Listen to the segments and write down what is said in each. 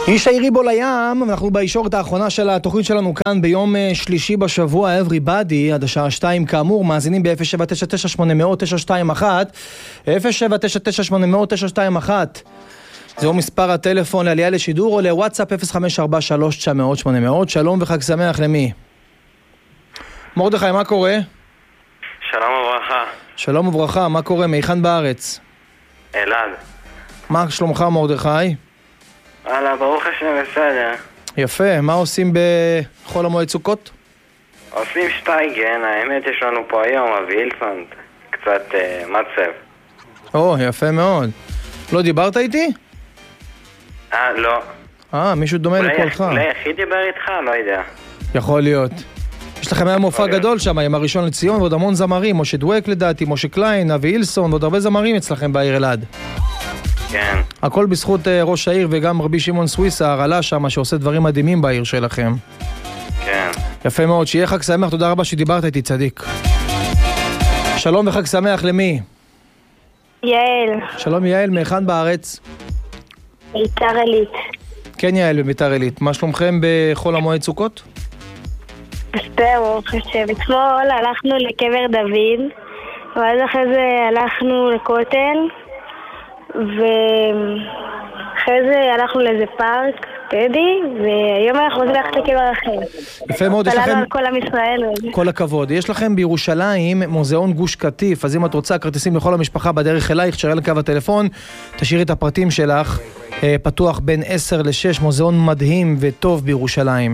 איש העירי בו לים, אנחנו בישורת האחרונה של התוכנית שלנו כאן ביום שלישי בשבוע, everybody, עד השעה 2 כאמור, מאזינים ב-0799800921, 0799800921, זהו מספר הטלפון לעלייה לשידור או לוואטסאפ 0543900800. שלום וחג שמח למי? מרדכי, מה קורה? שלום וברכה. שלום וברכה, מה קורה? מהיכן בארץ? אלעד. מה שלומך מרדכי? הלאה, ברוך השם, בסדר. יפה, מה עושים בחול המועד סוכות? עושים שטייגן, האמת יש לנו פה היום אבילסון, קצת מצב. יפה מאוד. לא דיברת איתי? לא. מישהו דומה לקולך. אולי יחיד דיבר איתך? לא יודע. יכול להיות. יש לכם היה מופע גדול שם, עם הראשון לציון ועוד המון זמרים, משה דואק לדעתי, משה קליין, אבי אילסון ועוד הרבה זמרים אצלכם בעיר אלעד. כן. הכל בזכות ראש העיר וגם רבי שמעון סוויסה, הרעלה שם שעושה דברים מדהימים בעיר שלכם. כן. יפה מאוד, שיהיה חג שמח, תודה רבה שדיברת איתי צדיק. שלום וחג שמח למי? יעל. שלום יעל, מהיכן בארץ? ביתר עילית. כן יעל, בביתר עילית. מה שלומכם בחול המועד סוכות? בסדר, חושב. אתמול הלכנו לקבר דוד, ואז אחרי זה הלכנו לכותל, ואחרי זה הלכנו לאיזה פארק, טדי, והיום אנחנו רוצים ללכת לקבר אחר. יפה מאוד, יש לכם... כל עם ישראל. כל הכבוד. יש לכם בירושלים מוזיאון גוש קטיף, אז אם את רוצה כרטיסים לכל המשפחה בדרך אלייך, תשארי לקו הטלפון, תשאירי את הפרטים שלך, פתוח בין 10 ל-6, מוזיאון מדהים וטוב בירושלים.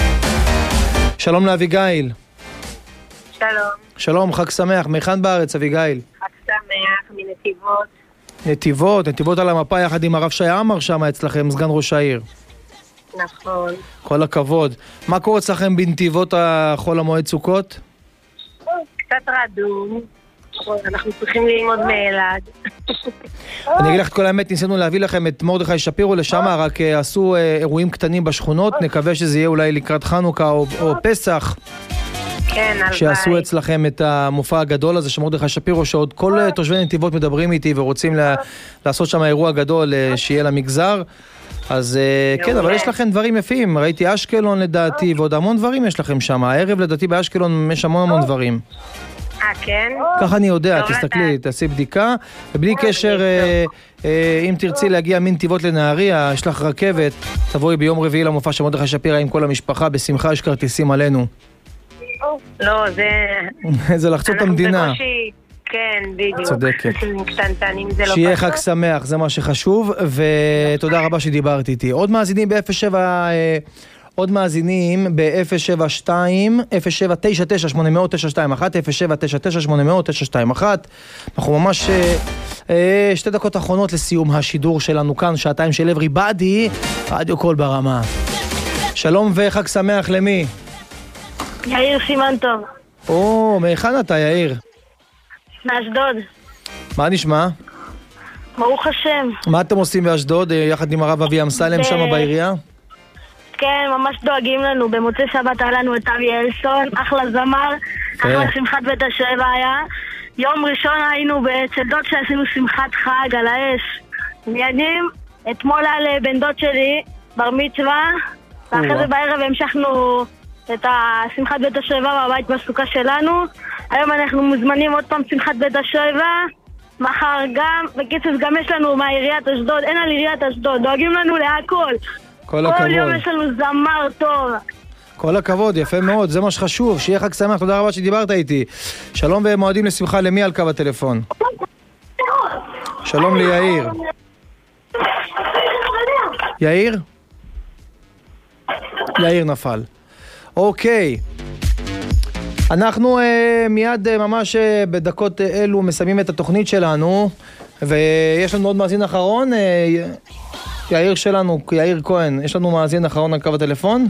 שלום לאביגיל. שלום. שלום, חג שמח. מהיכן בארץ אביגיל? חג שמח, מנתיבות. נתיבות על המפה יחד עם הרב שי עמר שם אצלכם, סגן ראש העיר. נכון. כל הכבוד. מה קורה אצלכם בנתיבות החול המועד סוכות? קצת רדום. אנחנו צריכים ללמוד מאלעד. אני אגיד לך את כל האמת, ניסינו להביא לכם את מרדכי שפירו לשם, רק עשו אירועים קטנים בשכונות, נקווה שזה יהיה אולי לקראת חנוכה או פסח. כן, הלוואי. שעשו אצלכם את המופע הגדול הזה של מרדכי שפירו, שעוד כל תושבי נתיבות מדברים איתי ורוצים לעשות שם אירוע גדול שיהיה למגזר. אז כן, אבל יש לכם דברים יפים, ראיתי אשקלון לדעתי ועוד המון דברים יש לכם שם, הערב לדעתי באשקלון יש המון דברים. כן? ככה אני יודע, תסתכלי, תעשי בדיקה, ובלי קשר, אם תרצי להגיע מנתיבות לנהריה, יש לך רכבת, תבואי ביום רביעי למופע של מרדכי שפירו עם כל המשפחה, בשמחה יש כרטיסים עלינו. לא, זה לחצות את המדינה. אנחנו בקושי, כן, בדיוק. צודקת. קטנטנים, זה לא שיהיה חג שמח, זה מה שחשוב, ותודה רבה שדיברת איתי. עוד מאזינים עוד מאזינים ב-072, 0799800921, 0799800921. אנחנו ממש 2 דקות אחרונות לסיום השידור שלנו כאן, שעתיים של everybody, רדיו קול ברמה. שלום וחג שמח למי? יאיר סימן טוב. מהיכן אתה יאיר? מאשדוד. מה נשמע? ברוך השם. מה אתם עושים באשדוד יחד עם הרב אבי אמסלם שם בעירייה? כן, ממש דואגים לנו. במוצאי שבת היה לנו את אבי אילסון, אחלה זמר, אחלה שמחת בית השבע היה. יום ראשון היינו אצל דוד שעשינו שמחת חג על האש. מיידים, אתמול היה לבן דוד שלי בר מצווה, ואחרי זה בערב המשכנו את השמחת בית השבע בבית בסוכה שלנו. היום אנחנו מוזמנים עוד פעם שמחת בית השבע, מחר גם, בקיצור גם יש לנו מהעיריית אשדוד, אין על עיריית אשדוד, דואגים לנו להכל. כל הכבוד. כל יום יש לנו זמר טוב. כל הכבוד, יפה מאוד, זה מה שחשוב, שיהיה חג שמח, תודה רבה שדיברת איתי. שלום ומועדים לשמחה למי על קו הטלפון? שלום ליאיר. יאיר? יאיר נפל. אוקיי. אנחנו מיד ממש בדקות אלו מסיימים את התוכנית שלנו, ויש לנו עוד מאזין אחרון, יאיר שלנו, יאיר כהן, יש לנו מאזין אחרון על קו הטלפון?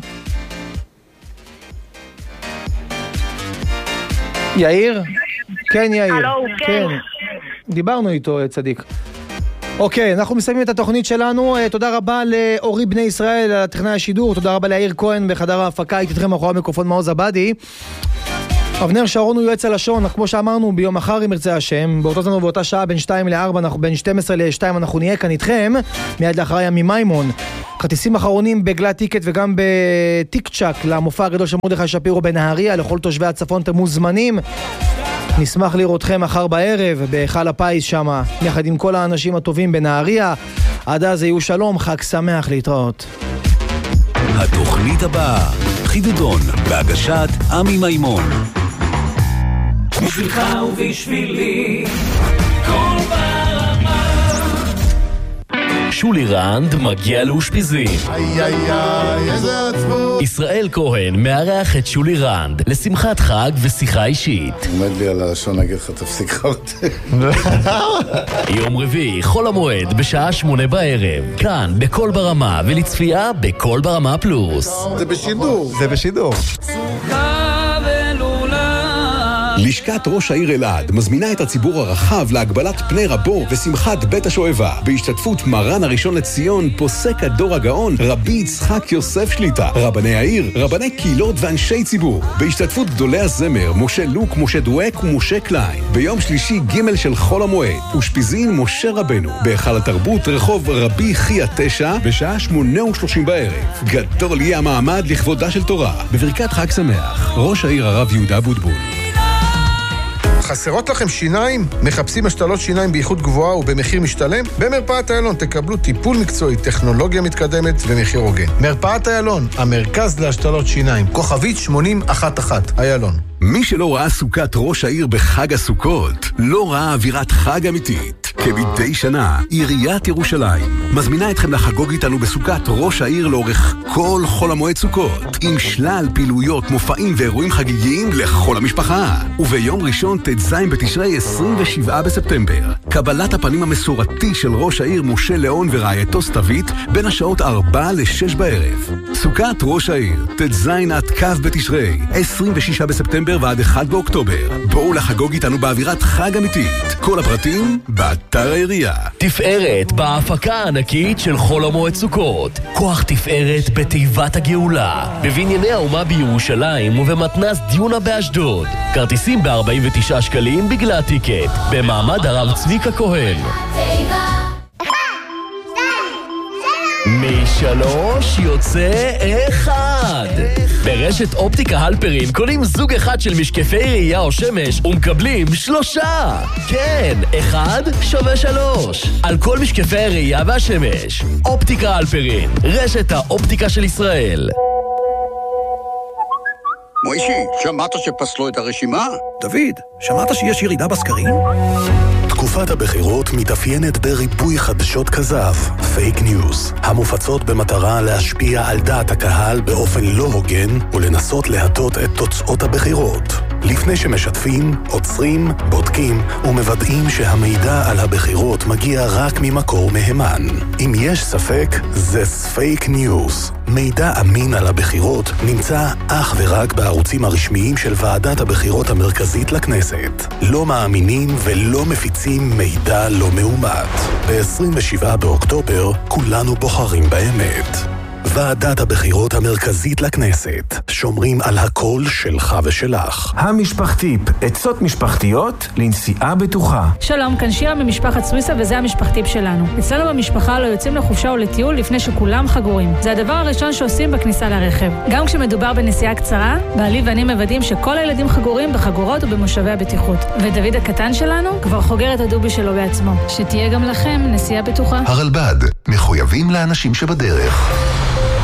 יאיר? כן יאיר. הלו, כן. דיברנו איתו צדיק. אוקיי, אנחנו מסיימים את התוכנית שלנו. תודה רבה לאורי בני ישראל על טכנאי השידור, תודה רבה ליאיר כהן בחדר ההפקה, הייתי איתכם מאחורי המיקרופון מעוז עבדי. אבנר שרון הוא יועץ הלשון, כמו שאמרנו, ביום מחר אם ירצה השם, באותו זמן ובאותה שעה בין 2 ל-4, בין 12 ל-2 אנחנו נהיה כאן איתכם, מיד לאחרי ימי מימון. כרטיסים אחרונים בגלת טיקט וגם בטיק צ'ק למופע הגדול של מרדכי שפירו בנהריה. לכל תושבי הצפון אתם מוזמנים. נשמח לראותכם מחר בערב בהיכל הפיס שם, יחד עם כל האנשים הטובים בנהריה. עד אז יהיו שלום, חג שמח, להתראות. התוכנית הבאה, חידודון, בהגשת עמי מימון. בשבילך ובשבילי, כל ברמה. שולי רנד מגיע לאושפיזין. איזה עצבות. ישראל כהן מארח את שולי רנד לשמחת חג ושיחה אישית. עומד לי על הלשון להגיד לך תפסיק אותי. יום רביעי, חול המועד בשעה 8 בערב. כאן בכל ברמה ולצפייה בכל ברמה פלוס. זה בשידור. לשכת ראש העיר אלעד מזמינה את הציבור הרחב להגבלת פני רבו ושמחת בית השואבה בהשתתפות מרן הראשון לציון פוסק הדור הגאון רבי יצחק יוסף שליטה, רבני העיר, רבני קהילות ואנשי ציבור, בהשתתפות גדולי הזמר משה לוק, משה דואק ומשה קליין. ביום שלישי ג' של חול המועד אושפיזין משה רבנו בהיכל התרבות רחוב רבי חייא 9 בשעה 8:30 בערב. גדול יהיה המעמד לכבודה של תורה. בברכת חג שמח, ראש העיר הרב יהודה בוטבול. חסרות לכם שיניים? מחפשים השתלות שיניים באיכות גבוהה ובמחיר משתלם? במרפאת איילון תקבלו טיפול מקצועי, טכנולוגיה מתקדמת ומחיר הוגן. מרפאת איילון, המרכז להשתלות שיניים, כוכבית 8011, איילון. מי שלא ראה סוכת ראש העיר בחג הסוכות, לא ראה אווירת חג אמיתית. כמדי שנה, עיריית ירושלים מזמינה אתכם לחגוג איתנו בסוכת ראש העיר לאורך כל חול המועד סוכות, עם שלל פעילויות, מופעים ואירועים חגיגיים לכל המשפחה. וביום ראשון ט"ז בתשרי 27 בספטמבר, קבלת הפנים המסורתי של ראש העיר משה ליאון ורעייתו סתווית בין השעות 4 ל-6 בערב. סוכת ראש העיר, ט"ז עד כ' בתשרי, 26 בספטמבר ועד 1 באוקטובר. בואו לחגוג איתנו באווירת חג אמיתית. כל הפרטים באתר העירייה. תפארת בהפקה הענקית של חול המועד סוכות. כוח תפארת בתיבת הגאולה. בבנייני האומה בירושלים ובמתנ"ס דיונה באשדוד. כרטיסים ב-49 שקלים בגלת טיקט. במעמד הרב צביקה כהן. משלוש יוצא אחד. ברשת אופטיקה הלפרין קונים זוג אחד של משקפי ראייה או שמש ומקבלים 3. כן, 1 שווה 3 על כל משקפי הראייה והשמש. אופטיקה הלפרין, רשת האופטיקה של ישראל. מוישי, שמעת שפסלו את הרשימה? דוד, שמעת שיש ירידה בסקרים? תקופת הבחירות מתאפיינת בריבוי חדשות כזב, פייק ניוז, המופצות במטרה להשפיע על דעת הקהל באופן לא הוגן ולנסות להטות את תוצאות הבחירות. לפני שמשתפים, עוצרים, בודקים ומוודאים שהמידע על הבחירות מגיע רק ממקור מהימן. אם יש ספק, זה פייק ניוז. מידע אמין על הבחירות נמצא אך ורק בערוצים הרשמיים של ועדת הבחירות המרכזית לכנסת. לא מאמינים ולא מפיצים מידע לא מאומת. ב-27 באוקטובר כולנו בוחרים באמת. ועדת הבחירות המרכזית לכנסת. שומרים על הקול שלך ושלך. המשפחתיפ, עצות משפחתיות לנסיעה בטוחה. שלום, כאן שירה ממשפחת סוויסה וזה המשפחתיפ שלנו. אצלנו במשפחה לא יוצאים לחופשה או לטיול לפני שכולם חגורים. זה הדבר הראשון שעושים בכניסה לרכב. גם כשמדובר בנסיעה קצרה, בעלי ואני מוודאים שכל הילדים חגורים בחגורות ובמושבי הבטיחות. ודוד הקטן שלנו כבר חוגר את הדובי שלו בעצמו. שתהיה גם לכם נסיעה בטוחה. הרלב"ד, מחויבים לאנשים שבדרך.